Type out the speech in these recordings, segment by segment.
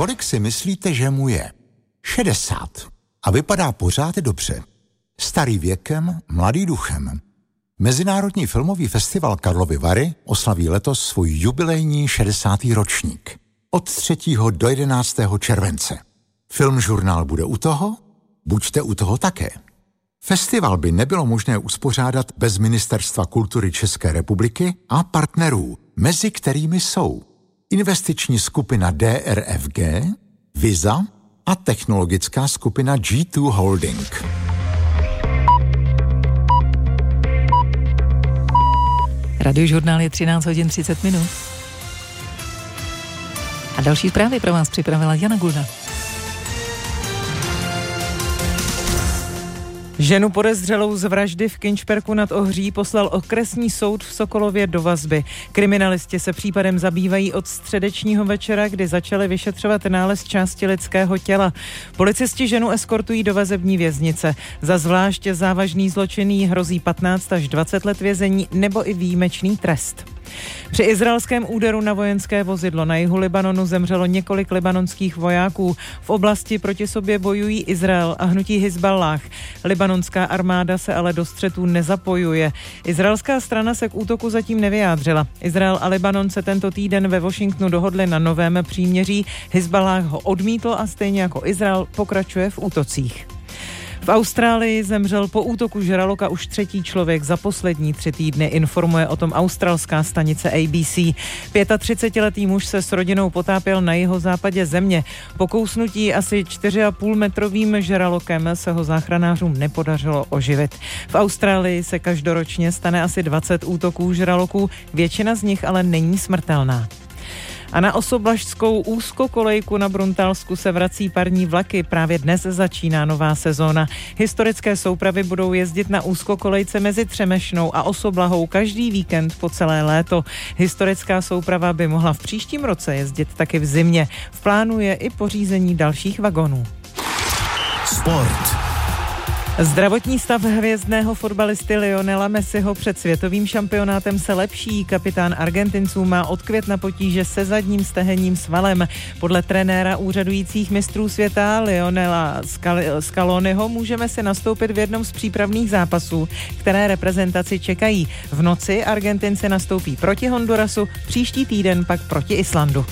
kolik si myslíte, že mu je? 60. A vypadá pořád dobře. Starý věkem, mladý duchem. Mezinárodní filmový festival Karlovy Vary oslaví letos svůj jubilejní 60. ročník. Od 3. do 11. července. Filmžurnál bude u toho? Buďte u toho také. Festival by nebylo možné uspořádat bez Ministerstva kultury České republiky a partnerů, mezi kterými jsou investiční skupina DRFG, Visa a technologická skupina G2 Holding. Radiožurnál je 13 hodin 30 minut. A další zprávy pro vás připravila Jana Gulda. Ženu podezřelou z vraždy v Kynšperku nad Ohří poslal okresní soud v Sokolově do vazby. Kriminalisti se případem zabývají od středečního večera, kdy začali vyšetřovat nález části lidského těla. Policisti ženu eskortují do vazební věznice. Za zvlášť závažný zločin jí hrozí 15 až 20 let vězení nebo i výjimečný trest. Při izraelském úderu na vojenské vozidlo na jihu Libanonu zemřelo několik libanonských vojáků. V oblasti proti sobě bojují Izrael a hnutí Hizballáh. Libanonská armáda se ale do střetů nezapojuje. Izraelská strana se k útoku zatím nevyjádřila. Izrael a Libanon se tento týden ve Washingtonu dohodli na novém příměří. Hizballáh ho odmítl a stejně jako Izrael pokračuje v útocích. V Austrálii zemřel po útoku žraloka už 3. člověk za poslední 3 týdny, informuje o tom australská stanice ABC. 35letý muž se s rodinou potápěl na jihozápadě země. Po kousnutí asi 4,5 metrovým žralokem se ho záchranářům nepodařilo oživit. V Austrálii se každoročně stane asi 20 útoků žraloků, většina z nich ale není smrtelná. A na Osoblažskou úzkokolejku na Bruntálsku se vrací parní vlaky. Právě dnes začíná nová sezóna. Historické soupravy budou jezdit na úzkokolejce mezi Třemešnou a Osoblahou každý víkend po celé léto. Historická souprava by mohla v příštím roce jezdit taky v zimě. V plánu je i pořízení dalších vagonů. Sport. Zdravotní stav hvězdného fotbalisty Lionela Messiho před světovým šampionátem se lepší. Kapitán Argentinců má od května potíže se zadním stehenním svalem. Podle trenéra úřadujících mistrů světa Lionela Scaloniho může Messi nastoupit v jednom z přípravných zápasů, které reprezentaci čekají. V noci Argentinci nastoupí proti Hondurasu, příští týden pak proti Islandu.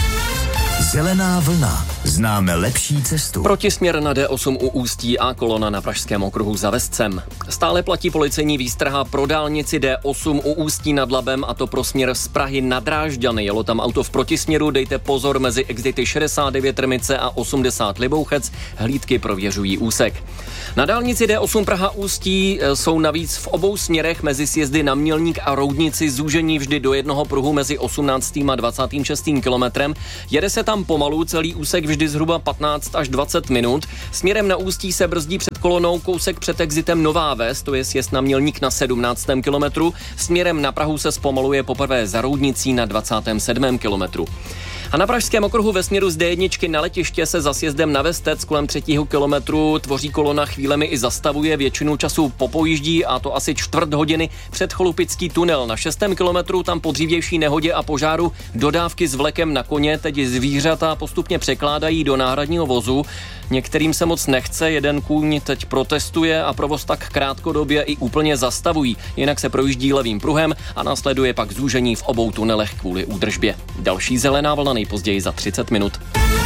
Zelená vlna. Známe lepší cestu. Protisměr na D8 u Ústí a kolona na Pražském okruhu za Vescem. Stále platí policejní výstraha pro dálnici D8 u Ústí nad Labem, a to pro směr z Prahy na Drážďany. Jelo tam auto v protisměru, dejte pozor mezi exity 69 Rmice a 80 Libouchec. Hlídky prověřují úsek. Na dálnici D8 Praha Ústí jsou navíc v obou směrech mezi sjezdy na Mělník a Roudnici zúžení vždy do jednoho pruhu mezi 18. a 26. kilometrem. Jede se tam pomalu, celý úsek vždy zhruba 15 až 20 minut. Směrem na Ústí se brzdí před kolonou kousek před exitem Nová Ves, to je sjezd na Mělník na 17. kilometru. Směrem na Prahu se zpomaluje poprvé za Roudnicí na 27. kilometru. A na Pražském okruhu ve směru z D1 na letiště se za sjezdem na Vestec kolem 3. kilometru tvoří kolona, chvílemi i zastavuje, většinu času popojíždí, a to asi čtvrt hodiny před Cholupický tunel. Na 6. kilometru tam po dřívější nehodě a požáru dodávky s vlekem na koně teď zvířata postupně překládají do náhradního vozu. Některým se moc nechce, jeden kůň teď protestuje a provoz tak krátkodobě i úplně zastavují. Jinak se projíždí levým pruhem a následuje pak zúžení v obou tunelech kvůli údržbě. Další zelená vlna nejpozději za 30 minut.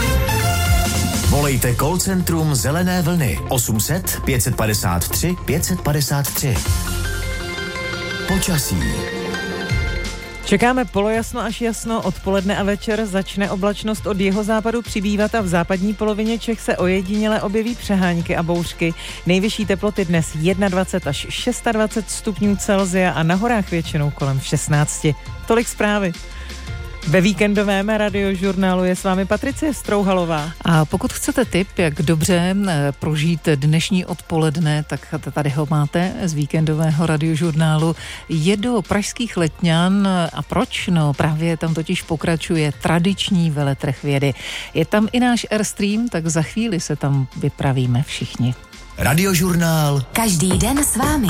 Volejte call centrum Zelené vlny 800 553 553. Počasí. Čekáme polojasno až jasno, odpoledne a večer začne oblačnost od jihozápadu přibývat a v západní polovině Čech se ojediněle objeví přehánky a bouřky. Nejvyšší teploty dnes 21 až 26 stupňů Celsia a na horách většinou kolem 16. Tolik zprávy. Ve víkendovém radiožurnálu je s vámi Patricie Strouhalová. A pokud chcete tip, jak dobře prožít dnešní odpoledne, tak tady ho máte z víkendového radiožurnálu. Je do pražských Letňan. A proč? No právě tam totiž pokračuje tradiční veletrh vědy. Je tam i náš Airstream, tak za chvíli se tam vypravíme všichni. Radiožurnál. Každý den s vámi.